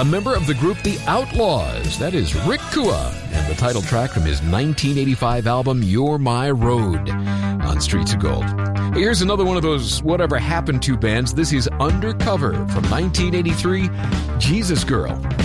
a member of the group The Outlaws. That is Rick Kua, and the title track from his 1985 album, You're My Road, on Streets of Gold. Here's another one of those Whatever Happened To bands. This is Undercover from 1983, Jesus Girl.